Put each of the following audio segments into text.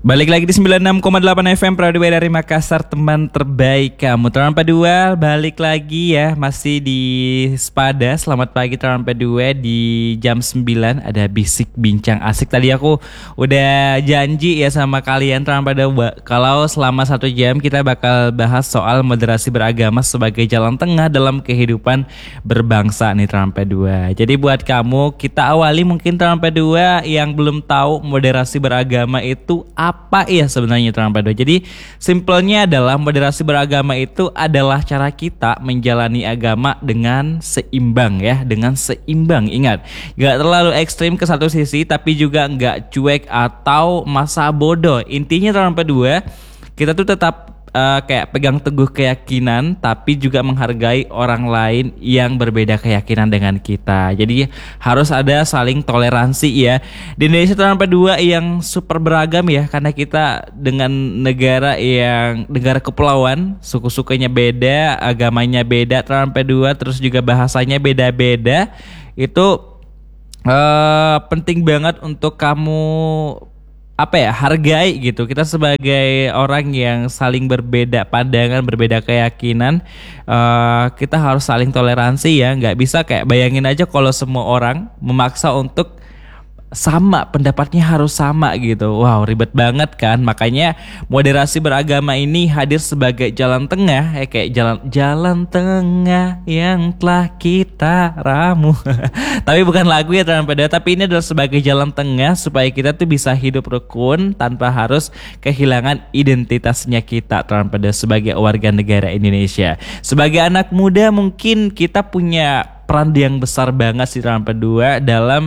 Balik lagi di 96,8 FM Pradua dari Makassar, teman terbaik kamu. Teman Padua balik lagi ya, masih di Spada. Selamat pagi teman Padua. Di jam 9 ada bisik bincang asik. Tadi aku udah janji ya sama kalian teman Padua, kalau selama 1 jam kita bakal bahas soal moderasi beragama sebagai jalan tengah dalam kehidupan berbangsa nih teman Padua. Jadi buat kamu, kita awali mungkin teman Padua yang belum tahu moderasi beragama itu apa ya sebenarnya teman Padua. Jadi simpelnya adalah moderasi beragama itu adalah cara kita menjalani agama dengan seimbang ya, dengan seimbang. Ingat, gak terlalu ekstrim ke satu sisi tapi juga gak cuek atau masa bodoh. Intinya teman Padua, kita tuh tetap kayak pegang teguh keyakinan tapi juga menghargai orang lain yang berbeda keyakinan dengan kita. Jadi harus ada saling toleransi ya. Di Indonesia teman Padua yang super beragam ya, karena kita dengan negara kepulauan, suku-sukunya beda, agamanya beda teman Padua, terus juga bahasanya beda-beda. Itu penting banget untuk kamu hargai gitu. Kita sebagai orang yang saling berbeda pandangan, berbeda keyakinan, kita harus saling toleransi ya. Nggak bisa kayak bayangin aja kalau semua orang memaksa untuk sama, pendapatnya harus sama gitu. Wow, ribet banget kan. Makanya moderasi beragama ini hadir sebagai jalan tengah, kayak jalan tengah yang telah kita ramu. Tapi bukan lagu ya teman Padua, tapi ini adalah sebagai jalan tengah supaya kita tuh bisa hidup rukun tanpa harus kehilangan identitasnya kita teman Padua sebagai warga negara Indonesia. Sebagai anak muda mungkin kita punya peran yang besar banget sih teman Padua dalam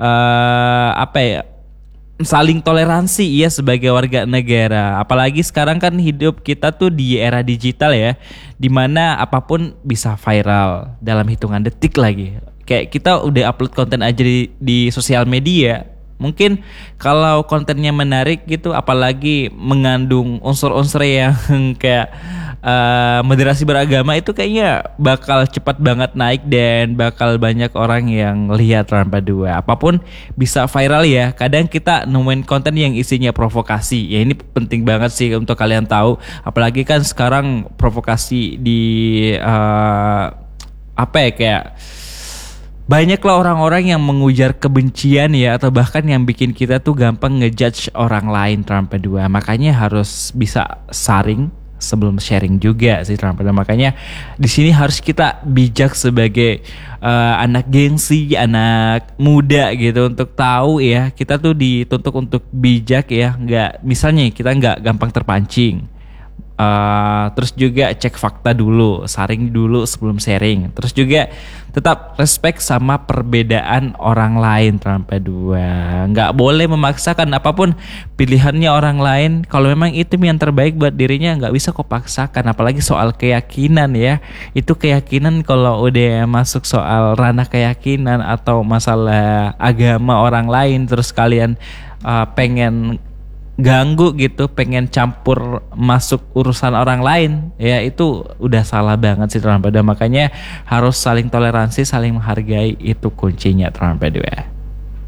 saling toleransi ya sebagai warga negara. Apalagi sekarang kan hidup kita tuh di era digital ya, dimana apapun bisa viral dalam hitungan detik lagi. Kayak kita udah upload konten aja di sosial media, mungkin kalau kontennya menarik gitu, apalagi mengandung unsur-unsur yang kayak moderasi beragama, itu kayaknya bakal cepat banget naik dan bakal banyak orang yang lihat teman Padua. Apapun bisa viral ya. Kadang kita nemuin konten yang isinya provokasi. Ya ini penting banget sih untuk kalian tahu. Apalagi kan sekarang provokasi di kayak banyak lah orang-orang yang mengujar kebencian ya, atau bahkan yang bikin kita tuh gampang ngejudge orang lain teman Padua. Makanya harus bisa saring sebelum sharing juga sih teman Padua. Makanya di sini harus kita bijak sebagai anak gengsi, anak muda gitu, untuk tahu ya kita tuh dituntut untuk bijak ya. Misalnya kita nggak gampang terpancing. Terus juga cek fakta dulu, saring dulu sebelum sharing. Terus juga tetap respect sama perbedaan orang lain teman Padua. Nggak boleh memaksakan apapun pilihannya orang lain. Kalau memang itu yang terbaik buat dirinya, nggak bisa kok paksakan. Apalagi soal keyakinan ya. Itu keyakinan kalau udah masuk soal ranah keyakinan atau masalah agama orang lain, terus kalian pengen ganggu gitu, pengen campur masuk urusan orang lain, ya itu udah salah banget sih teman Padua. Makanya harus saling toleransi, saling menghargai, itu kuncinya teman Padua.